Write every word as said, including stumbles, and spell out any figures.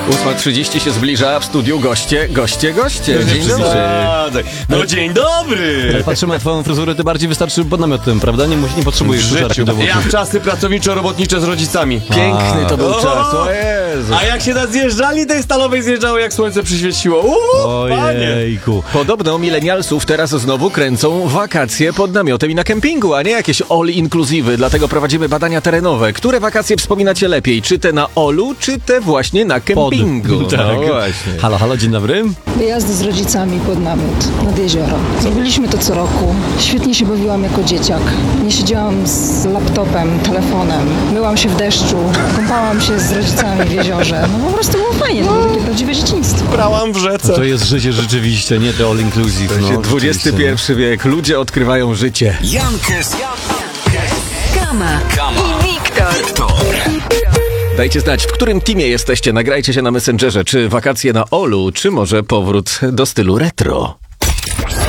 ósma trzydzieści się zbliża, w studiu goście, goście, goście. Dzień dobry. No dzień dobry! Jak patrzymy na twoją fryzurę, ty bardziej wystarczy pod namiotem, prawda? Nie, musi, nie potrzebujesz W suszarki życiu. do włosów. Ja w czasy pracowniczo-robotnicze z rodzicami. Piękny to był O! czas, o Jezu. A jak się nas zjeżdżali, tej stalowej zjeżdżało, jak słońce przyświeciło. Uuu, panie! Ojejku. Podobno milenialsów teraz znowu kręcą wakacje pod namiotem i na kempingu, a nie jakieś all-inclusive. Dlatego prowadzimy badania terenowe. Które wakacje wspominacie lepiej? Czy te na olu, czy te właśnie na kempingu? Tak. No właśnie. Halo, halo, dzień dobry. Wyjazdy z rodzicami pod namiot, nad jezioro. Robiliśmy to co roku. Świetnie się bawiłam jako dzieciak. Nie siedziałam z laptopem, telefonem. Myłam się w deszczu, kąpałam się z rodzicami w jeziorze. No po prostu było fajnie, to było takie prawdziwe dzieciństwo. Brałam w rzece. To jest życie rzeczywiście, nie te all inclusive. No, dwudziesty pierwszy wiek. Ludzie odkrywają życie. Jankes, Kama, Kama i Wiktor. Dajcie znać, w którym teamie jesteście. Nagrajcie się na Messengerze. Czy wakacje na olu, czy może powrót do stylu retro.